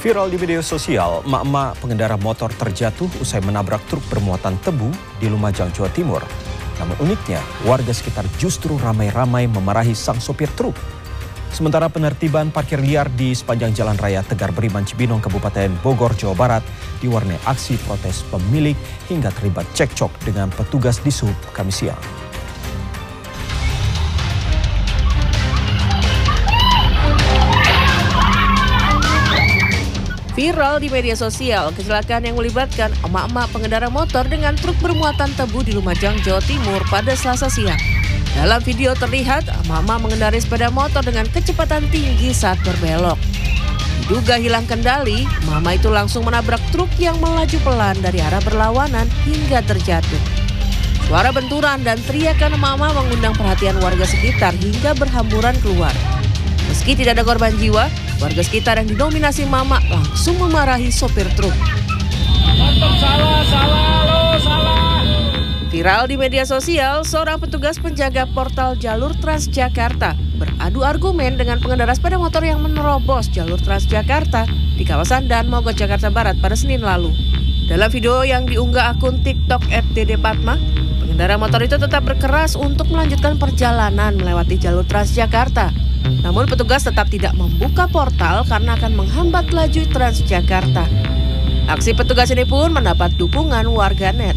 Viral di media sosial, emak-emak pengendara motor terjatuh usai menabrak truk bermuatan tebu di Lumajang, Jawa Timur. Namun uniknya, warga sekitar justru ramai-ramai memarahi sang sopir truk. Sementara penertiban parkir liar di sepanjang Jalan Raya Tegar Beriman Cibinong, Kabupaten Bogor, Jawa Barat diwarnai aksi protes pemilik hingga terlibat cekcok dengan petugas di Sub Kamis siang. Viral di media sosial, kecelakaan yang melibatkan emak-emak pengendara motor dengan truk bermuatan tebu di Lumajang, Jawa Timur pada Selasa siang. Dalam video terlihat, emak-emak mengendarai sepeda motor dengan kecepatan tinggi saat berbelok. Diduga hilang kendali, emak-emak itu langsung menabrak truk yang melaju pelan dari arah berlawanan hingga terjatuh. Suara benturan dan teriakan emak-emak mengundang perhatian warga sekitar hingga berhamburan keluar. Meski tidak ada korban jiwa, warga sekitar yang didominasi mama langsung memarahi sopir truk. Salah. Viral di media sosial, seorang petugas penjaga portal jalur Transjakarta beradu argumen dengan pengendara sepeda motor yang menerobos jalur Transjakarta di kawasan Dan Mogot, Jakarta Barat pada Senin lalu. Dalam video yang diunggah akun TikTok @ddpatma, pengendara motor itu tetap berkeras untuk melanjutkan perjalanan melewati jalur Transjakarta. Namun petugas tetap tidak membuka portal karena akan menghambat laju Transjakarta. Aksi petugas ini pun mendapat dukungan warganet.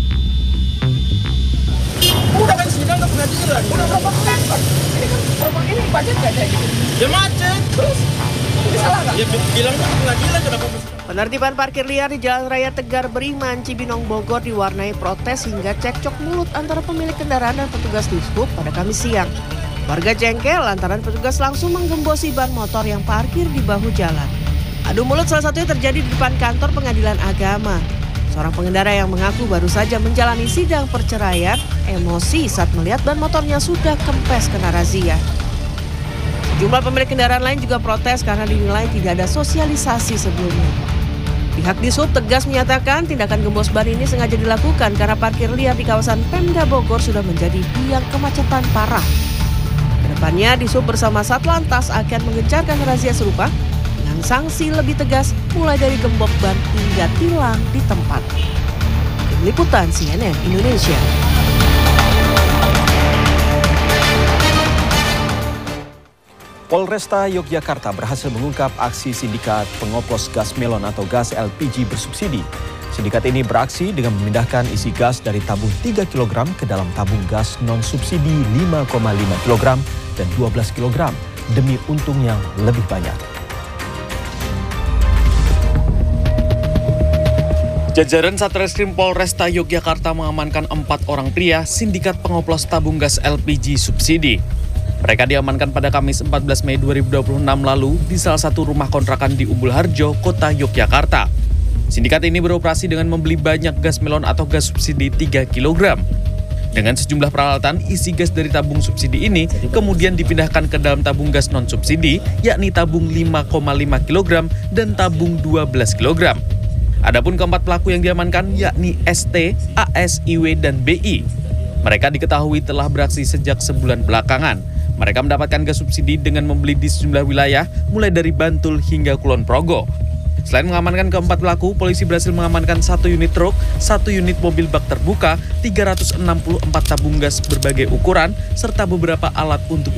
Udah kan sidang ke pengadilan, udah berapa kali Pak? Ini macet gak ada gitu? Ya macet, terus ini salah nggak? Ya bilang ke pengadilan kenapa? Penertiban parkir liar di Jalan Raya Tegar Beriman Cibinong, Bogor diwarnai protes hingga cekcok mulut antara pemilik kendaraan dan petugas Dishub pada Kamis siang. Warga jengkel lantaran petugas langsung menggembosi ban motor yang parkir di bahu jalan. Adu mulut salah satunya terjadi di depan kantor pengadilan agama. Seorang pengendara yang mengaku baru saja menjalani sidang perceraian emosi saat melihat ban motornya sudah kempes kena razia. Sejumlah pemilik kendaraan lain juga protes karena dinilai tidak ada sosialisasi sebelumnya. Pihak Dishub tegas menyatakan tindakan gembos ban ini sengaja dilakukan karena parkir liar di kawasan Pemda Bogor sudah menjadi biang kemacetan parah. Kedepannya, Dishub bersama Satlantas akan mengencarkan razia serupa dengan sanksi lebih tegas mulai dari gembok ban hingga tilang di tempat. Tim Liputan CNN Indonesia. Polresta Yogyakarta berhasil mengungkap aksi sindikat pengoplos gas melon atau gas LPG bersubsidi. Sindikat ini beraksi dengan memindahkan isi gas dari tabung 3 kg ke dalam tabung gas non-subsidi 5,5 kg dan 12 kg demi untung yang lebih banyak. Jajaran Satreskrim Polresta Yogyakarta mengamankan 4 orang pria sindikat pengoplos tabung gas LPG subsidi. Mereka diamankan pada Kamis 14 Mei 2026 lalu di salah satu rumah kontrakan di Umbul Harjo, Kota Yogyakarta. Sindikat ini beroperasi dengan membeli banyak gas melon atau gas subsidi 3 kg. Dengan sejumlah peralatan, isi gas dari tabung subsidi ini kemudian dipindahkan ke dalam tabung gas non-subsidi, yakni tabung 5,5 kg dan tabung 12 kg. Adapun keempat pelaku yang diamankan yakni ST, AS, IW, dan BI. Mereka diketahui telah beraksi sejak sebulan belakangan. Mereka mendapatkan gas subsidi dengan membeli di sejumlah wilayah, mulai dari Bantul hingga Kulon Progo. Selain mengamankan keempat pelaku, polisi berhasil mengamankan 1 unit truk, 1 unit mobil bak terbuka, 364 tabung gas berbagai ukuran, serta beberapa alat untuk